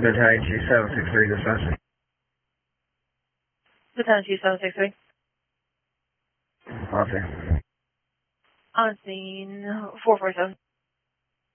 Battalion 2763, dispatch. Battalion 2763. On scene. On scene 447.